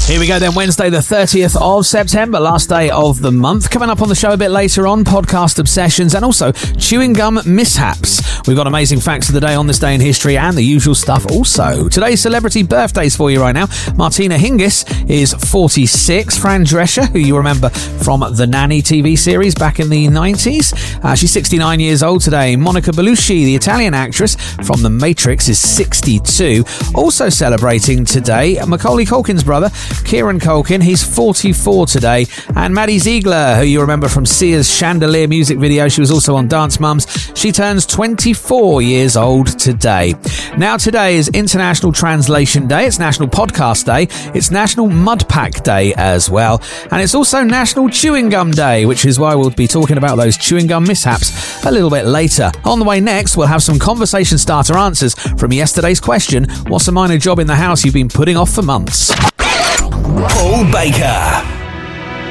Here we go then, Wednesday the 30th of September, last day of the month. Coming up on the show a bit later on, podcast obsessions and also chewing gum mishaps. We've got amazing facts of the day on this day in history and the usual stuff also. Today's celebrity birthdays for you right now. Martina Hingis is 46. Fran Drescher, who you remember from the Nanny TV series back in the 90s. She's 69 years old today. Monica Bellucci, the Italian actress from The Matrix, is 62. Also celebrating today, Macaulay Culkin's brother, Kieran Culkin, he's 44 today, and Maddie Ziegler, who you remember from Sia's Chandelier music video, she was also on Dance Mums, she turns 24 years old today. Now today is International Translation Day, it's National Podcast Day, it's National Mud Pack Day as well, and it's also National Chewing Gum Day, which is why we'll be talking about those chewing gum mishaps a little bit later. On the way next, we'll have some conversation starter answers from yesterday's question, what's a minor job in the house you've been putting off for months? Paul Baker.